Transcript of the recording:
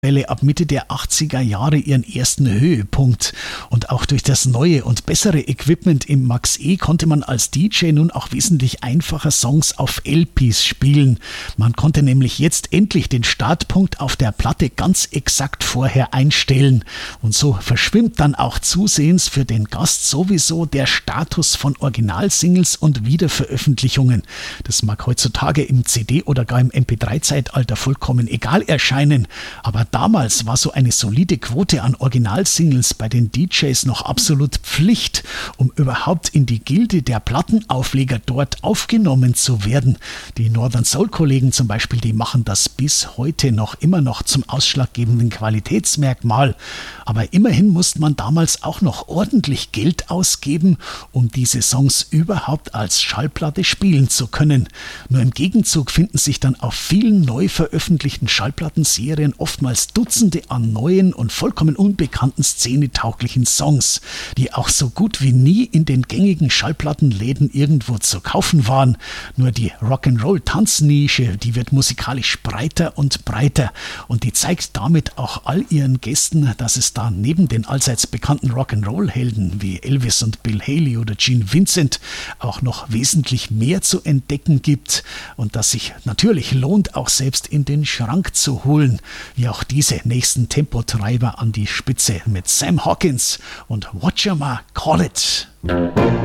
Welle ab Mitte der 80er Jahre ihren ersten Höhepunkt. Und auch durch das neue und bessere Equipment im Max E konnte man als DJ nun auch wesentlich einfacher Songs auf LPs spielen. Man konnte nämlich jetzt endlich den Startpunkt auf der Platte ganz exakt vorher einstellen. Und so verschwimmt dann auch zusehends für den Gast sowieso der Status von Originalsingles und Wiederveröffentlichungen. Das mag heutzutage im CD- oder gar im MP3-Zeitalter vollkommen egal erscheinen, aber damals war so eine solide Quote an Originalsingles bei den DJs noch absolut Pflicht, um überhaupt in die Gilde der Plattenaufleger dort aufgenommen zu werden. Die Northern Soul Kollegen zum Beispiel, die machen das bis heute noch immer noch zum ausschlaggebenden Qualitätsmerkmal. Aber immerhin musste man damals auch noch ordentlich Geld ausgeben, um diese Songs überhaupt als Schallplatte spielen zu können. Nur im Gegenzug finden sich dann auf vielen neu veröffentlichten Schallplattenserien oftmals Dutzende an neuen und vollkommen unbekannten szenetauglichen Songs, die auch so gut wie nie in den gängigen Schallplattenläden irgendwo zu kaufen waren. Nur die Rock'n'Roll-Tanznische, die wird musikalisch breiter und breiter und die zeigt damit auch all ihren Gästen, dass es da neben den allseits bekannten Rock'n'Roll-Helden wie Elvis und Bill Haley oder Gene Vincent auch noch wesentlich mehr zu entdecken gibt und dass sich natürlich lohnt, auch selbst in den Schrank zu holen, wie auch diese nächsten Tempotreiber an die Spitze mit Sam Hawkins und Whatcha Ma Call It.